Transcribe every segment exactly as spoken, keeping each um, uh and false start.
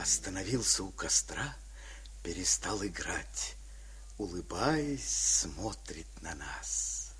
Остановился у костра, перестал играть, улыбаясь, смотрит на нас.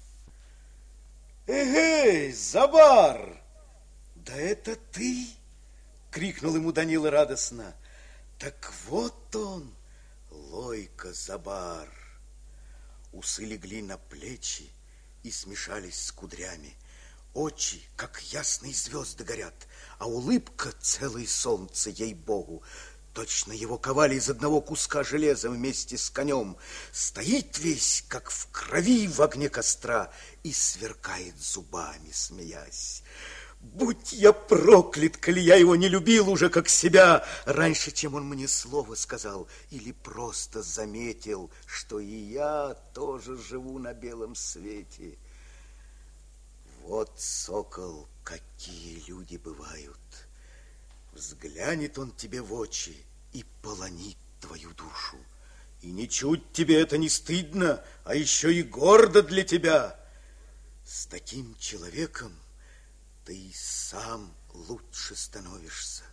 Эгей, Забар! Да это ты! Крикнул ему Данила радостно. Так вот он, Лойко Забар. Усы легли на плечи и смешались с кудрями. Очи, как ясные звезды, горят, а улыбка целое солнце, ей-богу. Точно его ковали из одного куска железа вместе с конем. Стоит весь, как в крови в огне костра, и сверкает зубами, смеясь. Будь я проклят, коли я его не любил уже как себя, раньше, чем он мне слово сказал, или просто заметил, что и я тоже живу на белом свете. Вот, сокол, какие люди бывают. Взглянет он тебе в очи и полонит твою душу. И ничуть тебе это не стыдно, а еще и гордо для тебя. С таким человеком ты и сам лучше становишься.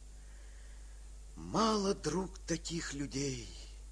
Мало, друг, таких людей.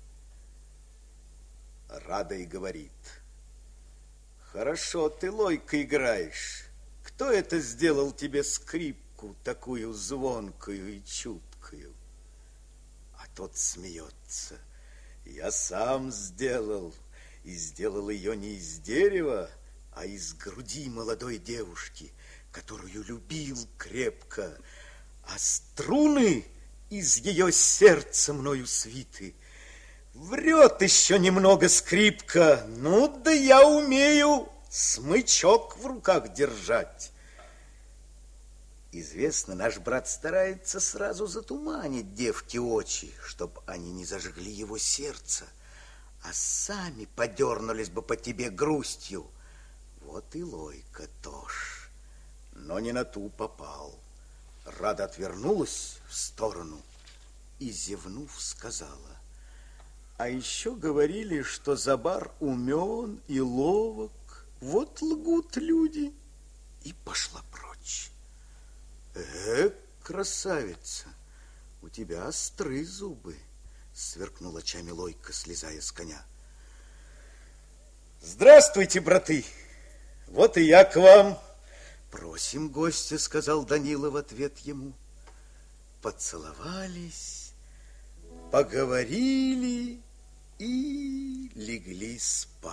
Радой говорит: хорошо ты, Лойко, играешь. Кто это сделал тебе скрипку такую звонкую и чуткую? А тот смеется: я сам сделал, и сделал ее не из дерева, а из груди молодой девушки, которую любил крепко, а струны из ее сердца мною свиты. Врет еще немного скрипка, ну да я умею смычок в руках держать. Известно, наш брат старается сразу затуманить девке очи, чтоб они не зажгли его сердце, а сами подернулись бы по тебе грустью. Вот и Лойко тоже, но не на ту попал. Рада отвернулась в сторону и, зевнув, сказала: а еще говорили, что Забар умен и ловок. Вот лгут люди. И пошла прочь. Э, красавица, у тебя острые зубы, сверкнул очами Лойко, слезая с коня. Здравствуйте, браты. Вот и я к вам. Просим гостя, сказал Данила в ответ ему. Поцеловались, поговорили и легли спать.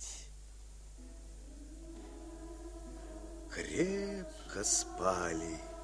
Крепко спали.